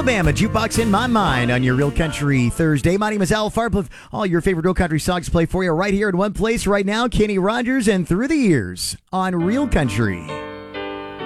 Alabama, Jukebox in My Mind on your Real Country Thursday. My name is Al Farplev. All your favorite Real Country songs play for you right here in one place right now. Kenny Rogers and Through the Years on Real Country.